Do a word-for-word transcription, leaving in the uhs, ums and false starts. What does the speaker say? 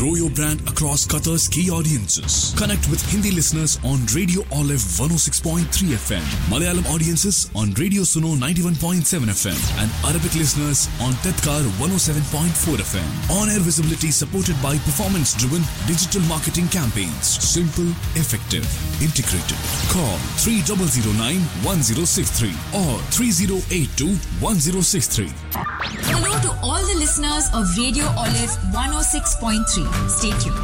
Grow your brand across Qatar's key audiences. Connect with Hindi listeners on Radio Olive one oh six point three F M, Malayalam audiences on Radio Suno ninety-one point seven F M, and Arabic listeners on Tedkar one oh seven point four F M. On-air visibility supported by performance-driven digital marketing campaigns. Simple, effective, integrated. Call three zero zero nine one zero six three or three zero eight two one zero six three. Hello to all the listeners of Radio Olive one oh six point three. Stay tuned.